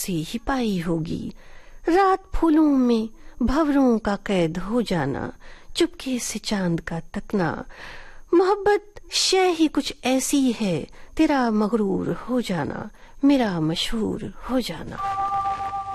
से ही पाई होगी। रात फूलों में भंवरों का कैद हो जाना, चुपके से चांद का तकना। मोहब्बत शय ही कुछ ऐसी है, तेरा मगरूर हो जाना, मेरा मशहूर हो जाना।